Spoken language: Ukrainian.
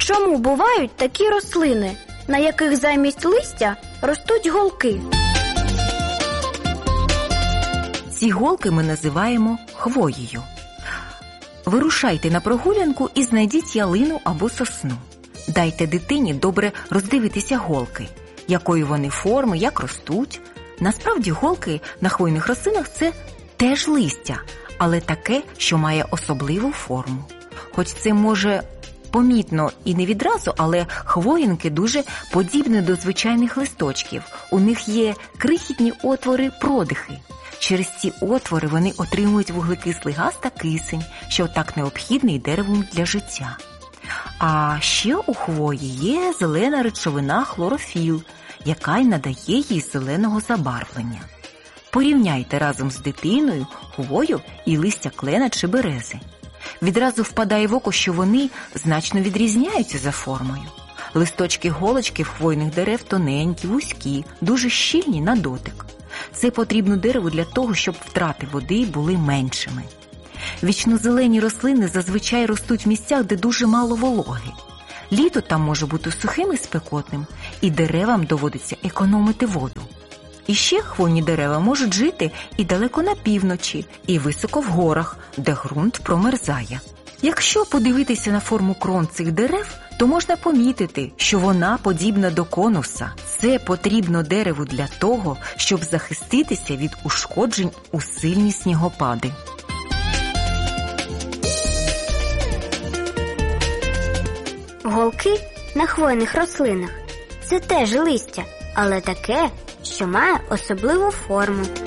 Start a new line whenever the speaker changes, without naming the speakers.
Чому бувають такі рослини, на яких замість листя ростуть голки?
Ці голки ми називаємо хвоєю. Вирушайте на прогулянку і знайдіть ялину або сосну. Дайте дитині добре роздивитися голки, якої вони форми, як ростуть. Насправді голки на хвойних рослинах – це теж листя, але таке, що має особливу форму. Хоч це може помітно і не відразу, але хвоїнки дуже подібні до звичайних листочків. У них є крихітні отвори-продихи. Через ці отвори вони отримують вуглекислий газ та кисень, що так необхідний дереву для життя. А ще у хвої є зелена речовина хлорофіл, яка й надає їй зеленого забарвлення. Порівняйте разом з дитиною хвою і листя клена чи берези. Відразу впадає в око, що вони значно відрізняються за формою. Листочки-голочки в хвойних дерев тоненькі, вузькі, дуже щільні на дотик. Це потрібно дереву для того, щоб втрати води були меншими. Вічнозелені рослини зазвичай ростуть в місцях, де дуже мало вологи. Літо там може бути сухим і спекотним, і деревам доводиться економити воду. І ще хвойні дерева можуть жити і далеко на півночі, і високо в горах, де ґрунт промерзає. Якщо подивитися на форму крон цих дерев, то можна помітити, що вона подібна до конуса. Це потрібно дереву для того, щоб захиститися від ушкоджень у сильні снігопади.
Голки на хвойних рослинах – це теж листя, але таке, що має особливу форму.